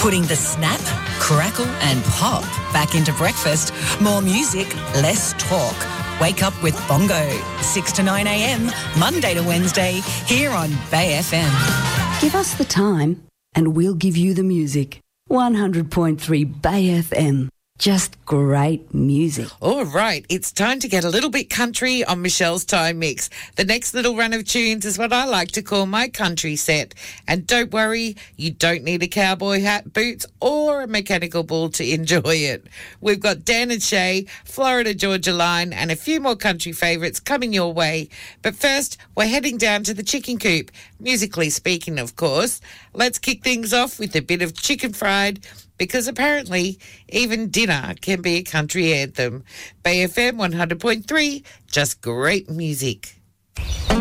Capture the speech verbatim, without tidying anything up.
Putting the snap, crackle and pop back into breakfast. More music, less talk. Wake up with Bongo, six to nine a.m, Monday to Wednesday, here on Bay F M. Give us the time and we'll give you the music. one hundred point three Bay F M. Just great music. All right, it's time to get a little bit country on Michelle's Time Mix. The next little run of tunes is what I like to call my country set. And don't worry, you don't need a cowboy hat, boots or a mechanical bull to enjoy it. We've got Dan and Shay, Florida Georgia Line and a few more country favourites coming your way. But first, we're heading down to the chicken coop, musically speaking, of course. Let's kick things off with a bit of chicken fried, because apparently even dinner can be a country anthem. Bay F M one hundred point three, just great music.